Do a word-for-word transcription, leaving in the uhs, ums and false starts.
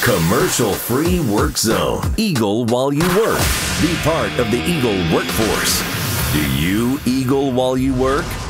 Commercial-free work zone. Eagle while you work. Be part of the Eagle workforce. Do you Eagle while you work?